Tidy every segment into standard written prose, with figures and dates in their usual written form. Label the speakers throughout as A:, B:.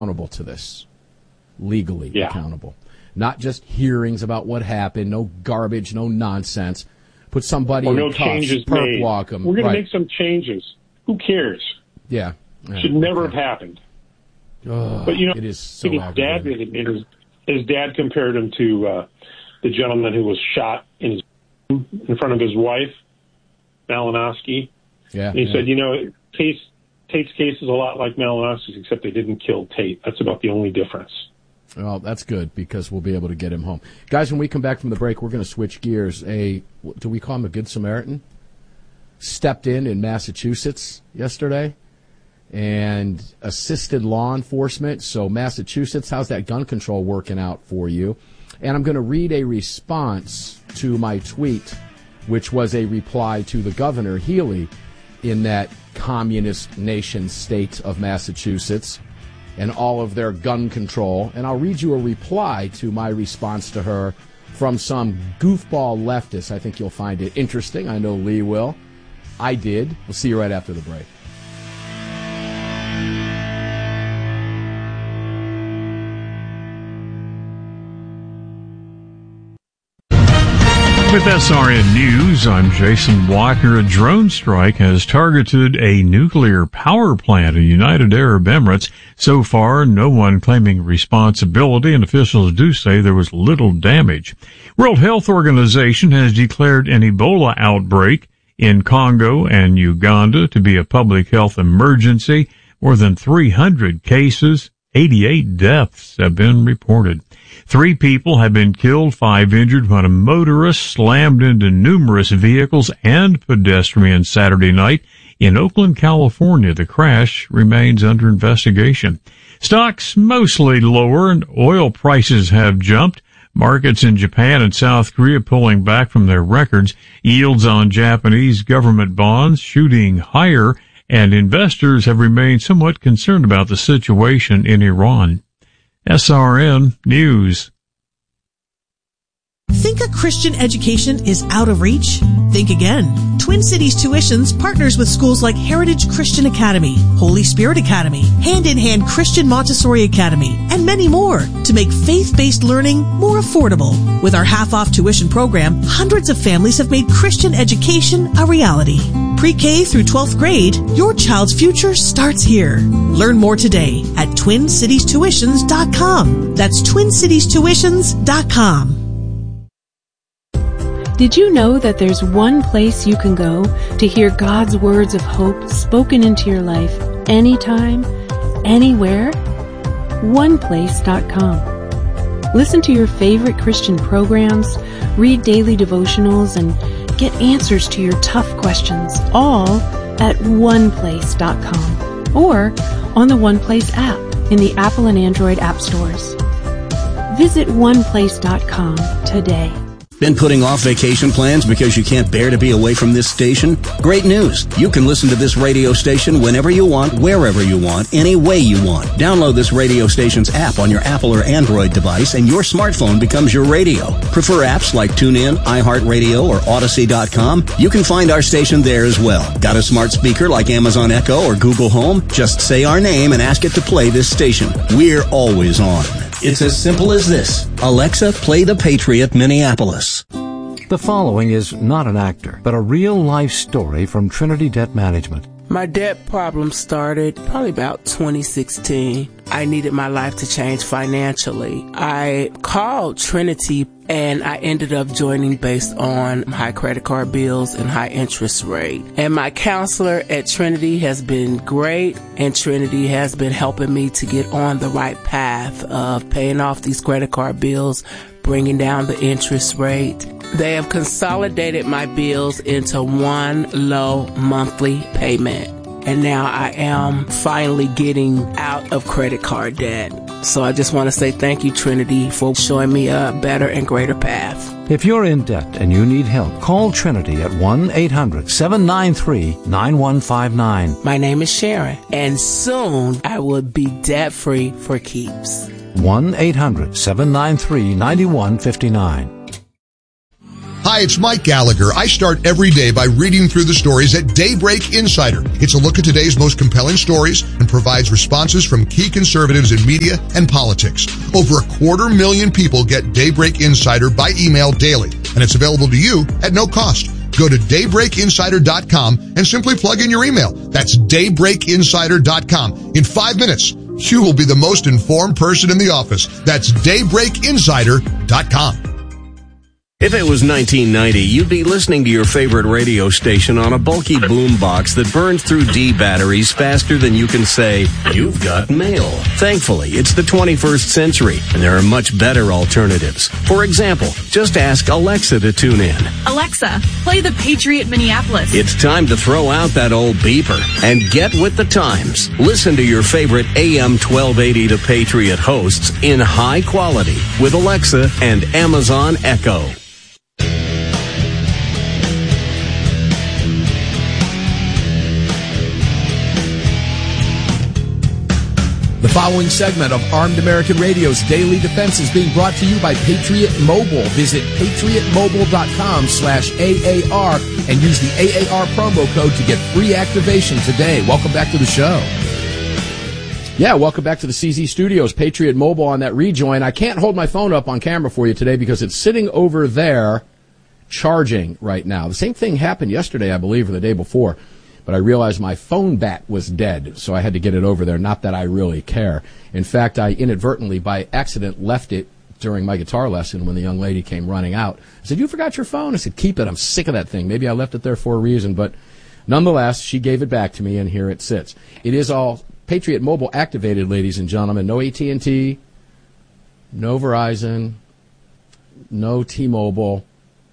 A: accountable to this, legally accountable. Not just hearings about what happened, no garbage, no nonsense. Put somebody in cuffs,
B: changes made.
A: Walk them.
B: We're going to make some changes. Who cares?
A: Yeah.
B: Should never have happened.
A: Oh,
B: but,
A: it is so
B: aggravating. His dad compared him to the gentleman who was shot in front of his wife, Malinowski.
A: Yeah.
B: And he said, Tate's case is a lot like Malinowski's, except they didn't kill Tate. That's about the only difference.
A: Well, that's good because we'll be able to get him home. Guys, when we come back from the break, we're going to switch gears. Do we call him a Good Samaritan? Stepped in Massachusetts yesterday and assisted law enforcement. So Massachusetts, how's that gun control working out for you? And I'm going to read a response to my tweet, which was a reply to the Governor Healy in that communist nation state of Massachusetts and all of their gun control. And I'll read you a reply to my response to her from some goofball leftist. I think you'll find it interesting. I know Lee will. I did. We'll see you right after the break.
C: With SRN News, I'm Jason Blocker. A drone strike has targeted a nuclear power plant in United Arab Emirates. So far, no one claiming responsibility, and officials do say there was little damage. World Health Organization has declared an Ebola outbreak in Congo and Uganda to be a public health emergency. More than 300 cases, 88 deaths have been reported. 3 people have been killed, 5 injured when a motorist slammed into numerous vehicles and pedestrians Saturday night in Oakland, California. The crash remains under investigation. Stocks mostly lower and oil prices have jumped. Markets in Japan and South Korea pulling back from their records. Yields on Japanese government bonds shooting higher, and investors have remained somewhat concerned about the situation in Iran. SRN News.
D: Think a Christian education is out of reach? Think again. Twin Cities Tuitions partners with schools like Heritage Christian Academy, Holy Spirit Academy, Hand in Hand Christian Montessori Academy, and many more to make faith-based learning more affordable. With our half-off tuition program, hundreds of families have made Christian education a reality. Pre-K through 12th grade, your child's future starts here. Learn more today at TwinCitiesTuitions.com. That's TwinCitiesTuitions.com.
E: Did you know that there's one place you can go to hear God's words of hope spoken into your life anytime, anywhere? OnePlace.com. Listen to your favorite Christian programs, read daily devotionals, and get answers to your tough questions, all at OnePlace.com or on the OnePlace app in the Apple and Android app stores. Visit OnePlace.com today.
F: Been putting off vacation plans because you can't bear to be away from this station? Great news! You can listen to this radio station whenever you want, wherever you want, any way you want. Download this radio station's app on your Apple or Android device and your smartphone becomes your radio. Prefer apps like TuneIn, iHeartRadio, or Odyssey.com? You can find our station there as well. Got a smart speaker like Amazon Echo or Google Home? Just say our name and ask it to play this station. We're always on. It's as simple as this. Alexa, play The Patriot Minneapolis.
G: The following is not an actor, but a real-life story from Trinity Debt Management.
H: My debt problem started probably about 2016. I needed my life to change financially. I called Trinity and I ended up joining based on high credit card bills and high interest rate. And my counselor at Trinity has been great, and Trinity has been helping me to get on the right path of paying off these credit card bills, bringing down the interest rate. They have consolidated my bills into one low monthly payment. And now I am finally getting out of credit card debt. So I just want to say thank you, Trinity, for showing me a better and greater path.
G: If you're in debt and you need help, call Trinity at 1-800-793-9159.
H: My name is Sharon, and soon I will be debt-free for keeps.
G: 1-800-793-9159.
I: Hi, it's Mike Gallagher. I start every day by reading through the stories at Daybreak Insider. It's a look at today's most compelling stories and provides responses from key conservatives in media and politics. Over 250,000 people get Daybreak Insider by email daily, and it's available to you at no cost. Go to daybreakinsider.com and simply plug in your email. That's daybreakinsider.com. In 5 minutes, you will be the most informed person in the office. That's daybreakinsider.com.
F: If it was 1990, you'd be listening to your favorite radio station on a bulky boombox that burns through D batteries faster than you can say, "You've got mail." Thankfully, it's the 21st century, and there are much better alternatives. For example, just ask Alexa to tune in.
J: Alexa, play the Patriot Minneapolis.
F: It's time to throw out that old beeper and get with the times. Listen to your favorite AM 1280 The Patriot hosts in high quality with Alexa and Amazon Echo.
A: The following segment of Armed American Radio's Daily Defense is being brought to you by Patriot Mobile. Visit patriotmobile.com/AAR and use the AAR promo code to get free activation today. Welcome back to the show. Yeah, welcome back to the CZ Studios. Patriot Mobile on that rejoin. I can't hold my phone up on camera for you today because it's sitting over there charging right now. The same thing happened yesterday, I believe, or the day before. But I realized my phone bat was dead, so I had to get it over there. Not that I really care. In fact, I inadvertently, by accident, left it during my guitar lesson when the young lady came running out. I said, "You forgot your phone?" I said, "Keep it. I'm sick of that thing." Maybe I left it there for a reason, but nonetheless, she gave it back to me, and here it sits. It is all Patriot Mobile activated, ladies and gentlemen. No AT&T, no Verizon, no T-Mobile,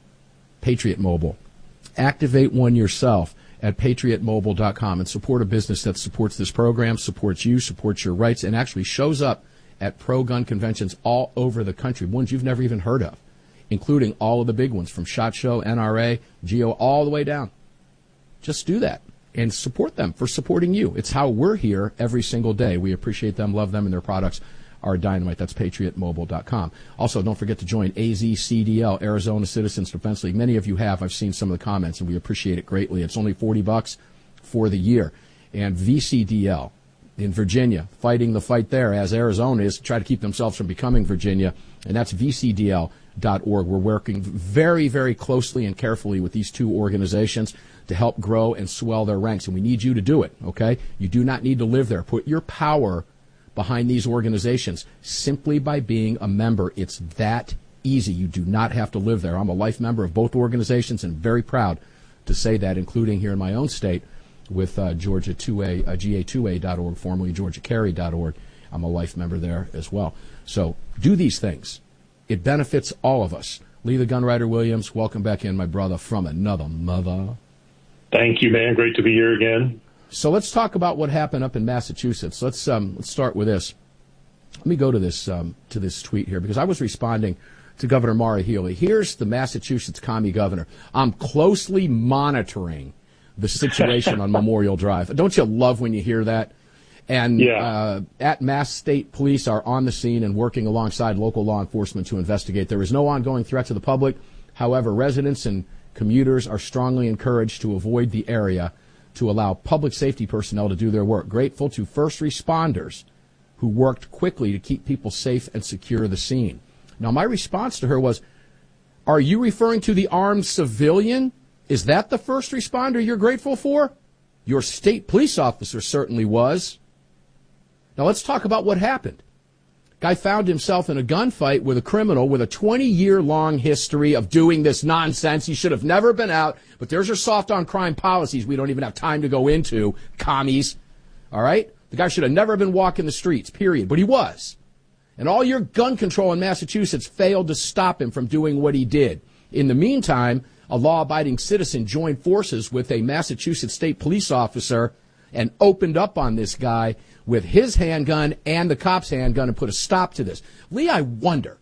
A: Patriot Mobile. Activate one yourself at patriotmobile.com and support a business that supports this program, supports you, supports your rights, and actually shows up at pro-gun conventions all over the country, ones you've never even heard of, including all of the big ones from SHOT Show, NRA, GEO, all the way down. Just do that and support them for supporting you. It's how we're here every single day. We appreciate them, love them, and their products are dynamite. That's patriotmobile.com. Also, don't forget to join AZCDL, Arizona Citizens Defense League. Many of you have. I've seen some of the comments, and we appreciate it greatly. It's only $40 for the year. And VCDL in Virginia, fighting the fight there, as Arizona is, to try to keep themselves from becoming Virginia, and that's VCDL.org. We're working very, very closely and carefully with these two organizations to help grow and swell their ranks, and we need you to do it, okay? You do not need to live there. Put your power behind these organizations simply by being a member. It's that easy. You do not have to live there. I'm a life member of both organizations and very proud to say that, including here in my own state with Georgia 2A, GA2A.org, formerly GeorgiaCarry.org. I'm a life member there as well. So do these things. It benefits all of us. Lee the Gunwriter Williams, welcome back in, my brother from another mother.
B: Thank you, man. Great to be here again.
A: So let's talk about what happened up in Massachusetts. Let's start with this. Let me go to this tweet here because I was responding to Governor Maura Healey. Here's the Massachusetts commie governor. I'm closely monitoring the situation on Memorial Drive. Don't you love when you hear that? And at Mass State Police are on the scene and working alongside local law enforcement to investigate. There is no ongoing threat to the public. However, residents and commuters are strongly encouraged to avoid the area to allow public safety personnel to do their work. Grateful to first responders who worked quickly to keep people safe and secure the scene. Now, my response to her was, are you referring to the armed civilian? Is that the first responder you're grateful for? Your state police officer certainly was. Now, let's talk about what happened. Guy found himself in a gunfight with a criminal with a 20-year-long history of doing this nonsense. He should have never been out, but there's your soft-on-crime policies we don't even have time to go into, commies. All right? The guy should have never been walking the streets, period, but he was. And all your gun control in Massachusetts failed to stop him from doing what he did. In the meantime, a law-abiding citizen joined forces with a Massachusetts state police officer and opened up on this guy with his handgun and the cop's handgun and put a stop to this. Lee, I wonder,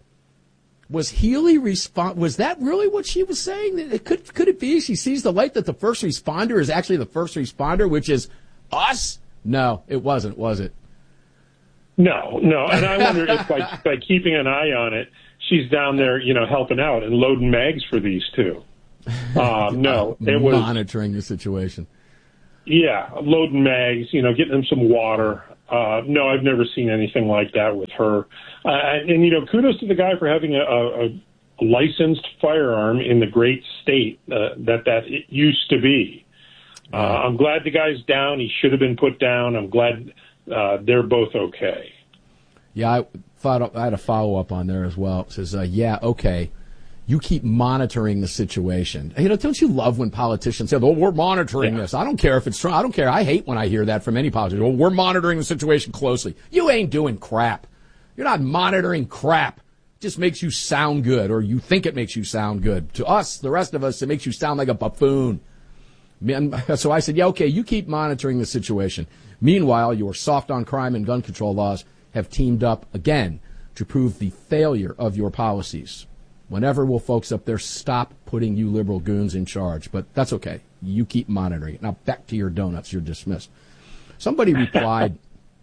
A: was Healey was that really what she was saying? Could it be she sees the light that the first responder is actually the first responder, which is us? No, it wasn't, was it?
B: No. And I wonder if by keeping an eye on it, she's down there, helping out and loading mags for these two. No, it was
A: monitoring the situation.
B: Yeah, loading mags, getting them some water. No, I've never seen anything like that with her. And kudos to the guy for having a licensed firearm in the great state that it used to be. I'm glad the guy's down. He should have been put down. I'm glad they're both okay.
A: Yeah, I thought I had a follow-up on there as well. It says, okay. You keep monitoring the situation. Don't you love when politicians say, well, we're monitoring this. I don't care if it's true. I don't care. I hate when I hear that from any politician. Well, we're monitoring the situation closely. You ain't doing crap. You're not monitoring crap. It just makes you sound good, or you think it makes you sound good. To us, the rest of us, it makes you sound like a buffoon. So I said, okay, you keep monitoring the situation. Meanwhile, your soft on crime and gun control laws have teamed up again to prove the failure of your policies. Whenever will folks up there stop putting you liberal goons in charge? But that's okay. You keep monitoring it. Now back to your donuts. You're dismissed. Somebody replied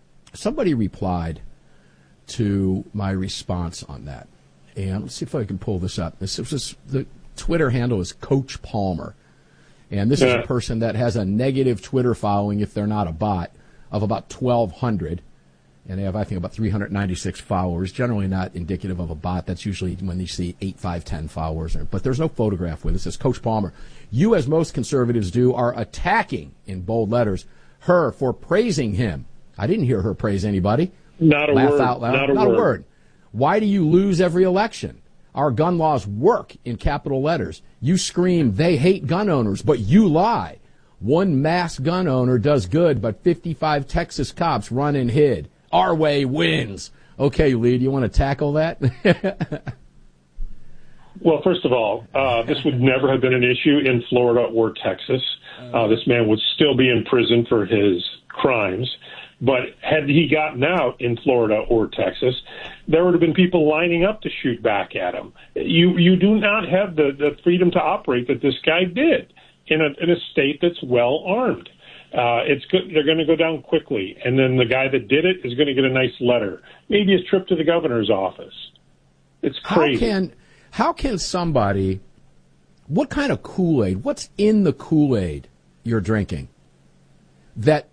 A: to my response on that. And let's see if I can pull this up. The Twitter handle is Coach Palmer. And this is a person that has a negative Twitter following, if they're not a bot, of about 1,200. And they have, I think, about 396 followers, generally not indicative of a bot. That's usually when you see 8, 5, 10 followers. But there's no photograph with it. It says, Coach Palmer, you, as most conservatives do, are attacking, in bold letters, her for praising him. I didn't hear her praise anybody.
B: Not a
A: Laugh
B: word.
A: out loud. Not a word. Why do you lose every election? Our gun laws work, in capital letters. You scream, they hate gun owners, but you lie. One mass gun owner does good, but 55 Texas cops run and hid. Our way wins. Okay, Lee, do you want to tackle that?
B: Well, first of all, this would never have been an issue in Florida or Texas. This man would still be in prison for his crimes. But had he gotten out in Florida or Texas, there would have been people lining up to shoot back at him. You do not have the freedom to operate that this guy did in a state that's well armed. It's good. They're going to go down quickly, and then the guy that did it is going to get a nice letter, maybe a trip to the governor's office. It's crazy.
A: How can somebody? What kind of Kool-Aid? What's in the Kool-Aid you're drinking that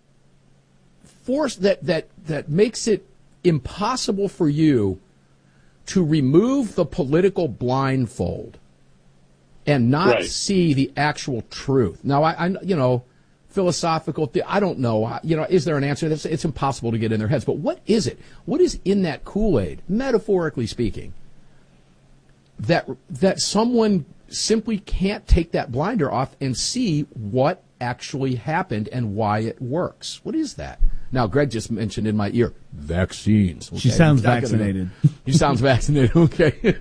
A: makes it impossible for you to remove the political blindfold and not see the actual truth? Now, I philosophical, I don't know. Is there an answer? It's impossible to get in their heads. But what is it? What is in that Kool-Aid, metaphorically speaking, that someone simply can't take that blinder off and see what actually happened and why it works? What is that? Now, Greg just mentioned in my ear, vaccines. Okay.
K: She sounds vaccinated.
A: She sounds vaccinated. Okay.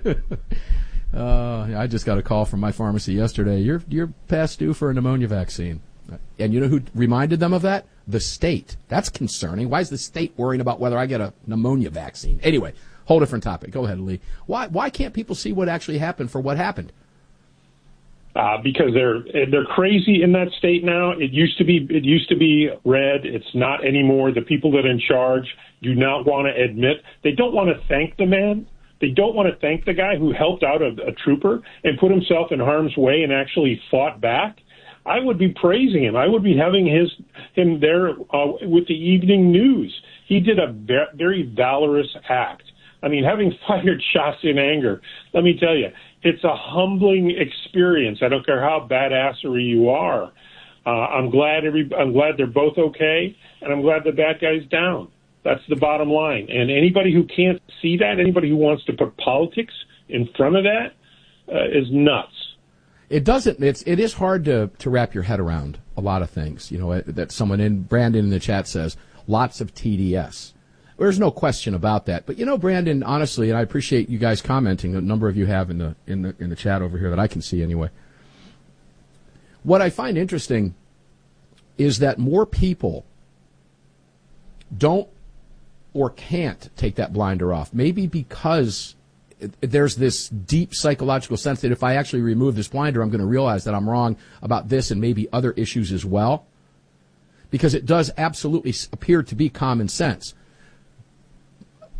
A: I just got a call from my pharmacy yesterday. You're past due for a pneumonia vaccine. And you know who reminded them of that? The state. That's concerning. Why is the state worrying about whether I get a pneumonia vaccine? Anyway, whole different topic. Go ahead, Lee. Why can't people see what actually happened for what happened?
B: Because they're crazy in that state now. It used to be red. It's not anymore. The people that are in charge do not want to admit. They don't want to thank the man. They don't want to thank the guy who helped out a trooper and put himself in harm's way and actually fought back. I would be praising him. I would be having him there with the evening news. He did a very valorous act. I mean, having fired shots in anger, let me tell you, it's a humbling experience. I don't care how badassery you are. I'm glad they're both okay, and I'm glad the bad guy's down. That's the bottom line. And anybody who can't see that, anybody who wants to put politics in front of that, is nuts.
A: It is hard to wrap your head around a lot of things. That someone Brandon in the chat says, lots of TDS. There's no question about that. But Brandon, honestly, and I appreciate you guys commenting. A number of you have in the chat over here that I can see anyway. What I find interesting is that more people don't or can't take that blinder off. Maybe because there's this deep psychological sense that if I actually remove this blinder, I'm going to realize that I'm wrong about this and maybe other issues as well. Because it does absolutely appear to be common sense.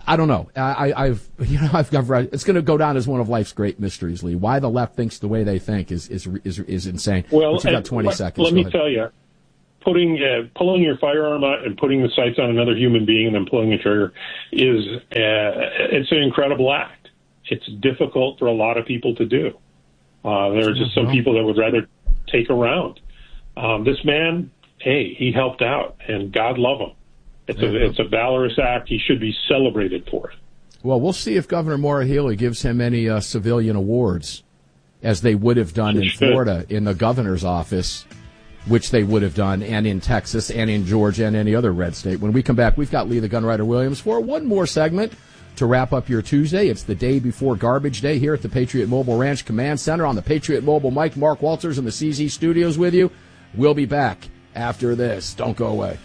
A: I don't know. I've read, it's going to go down as one of life's great mysteries, Lee. Why the left thinks the way they think is insane.
B: Well,
A: but you got 20 seconds.
B: Let me tell you, pulling your firearm out and putting the sights on another human being and then pulling the trigger it's an incredible act. It's difficult for a lot of people to do. There are just some people that would rather take a round. This man, hey, he helped out, and God love him. It's a valorous act. He should be celebrated for it.
A: Well, we'll see if Governor Maura Healey gives him any civilian awards, as they would have done in Florida in the governor's office, which they would have done, and in Texas and in Georgia and any other red state. When we come back, we've got Lee the Gunwriter Williams for one more segment to wrap up your Tuesday. It's the day before Garbage Day here at the Patriot Mobile Ranch Command Center on the Patriot Mobile mic. Mark Walters in the CZ studios with you. We'll be back after this. Don't go away.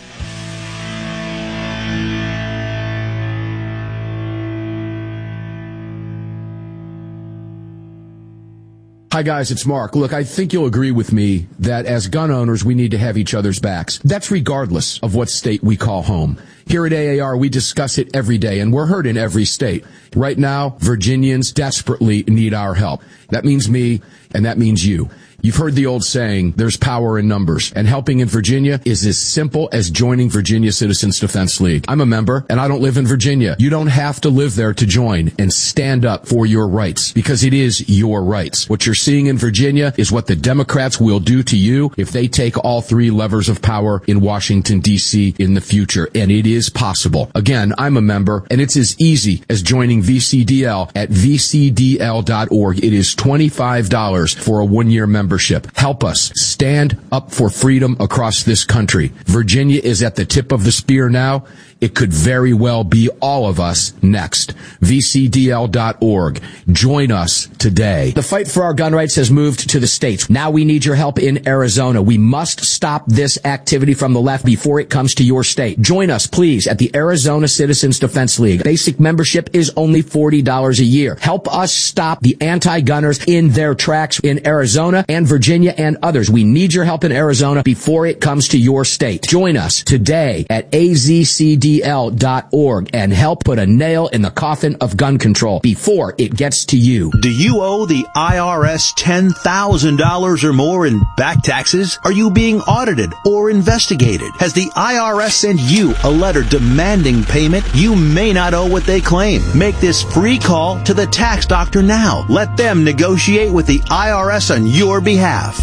A: Hi, guys, it's Mark. Look, I think you'll agree with me that as gun owners, we need to have each other's backs. That's regardless of what state we call home. Here at AAR, we discuss it every day, and we're heard in every state. Right now, Virginians desperately need our help. That means me, and that means you. You've heard the old saying, there's power in numbers, and helping in Virginia is as simple as joining Virginia Citizens Defense League. I'm a member, and I don't live in Virginia. You don't have to live there to join and stand up for your rights, because it is your rights. What you're seeing in Virginia is what the Democrats will do to you if they take all three levers of power in Washington, D.C. in the future, and it is possible. Again, I'm a member, and it's as easy as joining VCDL at vcdl.org. It is $25 for a one-year membership. Help us stand up for freedom across this country. Virginia is at the tip of the spear now. It could very well be all of us next. VCDL.org. Join us today. The fight for our gun rights has moved to the states. Now we need your help in Arizona. We must stop this activity from the left before it comes to your state. Join us, please, at the Arizona Citizens Defense League. Basic membership is only $40 a year. Help us stop the anti-gunners in their tracks in Arizona and Virginia and others. We need your help in Arizona before it comes to your state. Join us today at azcdl.org and help put a nail in the coffin of gun control before it gets to you.
K: Do you owe the IRS $10,000 or more in back taxes? Are you being audited or investigated? Has the IRS sent you a letter demanding payment? You may not owe what they claim. Make this free call to the tax doctor now. Let them negotiate with the IRS on your behalf.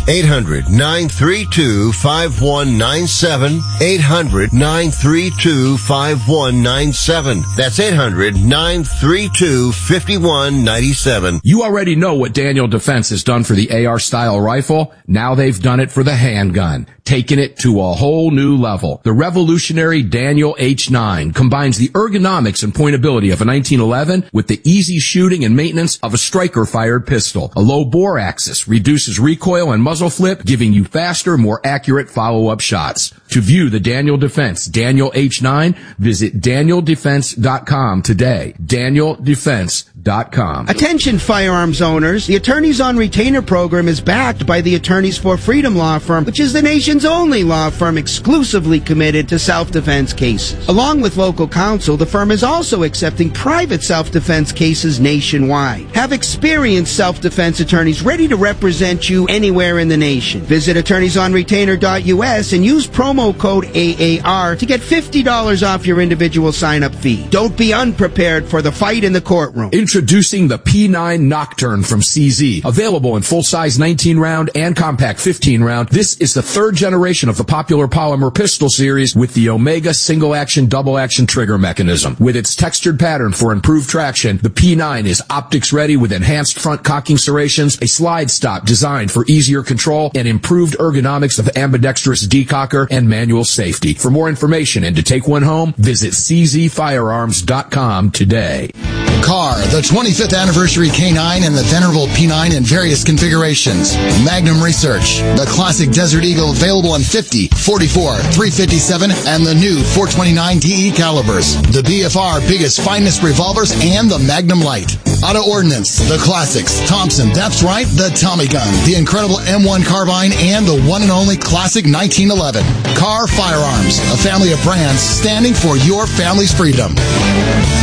L: 800-932-5197. 800-932-5197. That's 800-932-5197.
A: You already know what Daniel Defense has done for the AR-style rifle. Now they've done it for the handgun, taking it to a whole new level. The revolutionary Daniel H9 combines the ergonomics and pointability of a 1911 with the easy shooting and maintenance of a striker-fired pistol. A low bore axis reduces recoil and muzzle flip, giving you faster, more accurate follow-up shots. To view the Daniel Defense Daniel H9, visit DanielDefense.com today. DanielDefense.com.
M: Attention firearms owners. The Attorneys on Retainer program is backed by the Attorneys for Freedom law firm, which is the nation's only law firm exclusively committed to self-defense cases. Along with local counsel, the firm is also accepting private self-defense cases nationwide. Have experienced self-defense attorneys ready to represent you anywhere in the nation. Visit attorneysonretainer.us and use promo code AAR to get $50 off your individual sign-up fee. Don't be unprepared for the fight in the courtroom.
A: Introducing the P9 Nocturne from CZ. Available in full-size 19-round and compact 15-round, this is the third generation of the popular polymer pistol series with the Omega single-action, double-action trigger mechanism. With its textured pattern for improved traction, the P9 is optics-ready with enhanced front cocking serrations, a slide stop designed for easier control, and improved ergonomics of ambidextrous decocker and manual safety. For more information and to take one home, visit czfirearms.com today.
N: Car, the 25th anniversary K9 and the venerable P9 in various configurations. Magnum Research, the classic Desert Eagle available in 50, 44, 357, and the new 429 DE calibers. The BFR biggest finest revolvers and the Magnum Light. Auto Ordnance, the classics. Thompson, that's right, the Tommy gun. The incredible M1 carbine and the one and only classic 1911. Car Firearms, a family of brands standing for your family's freedom.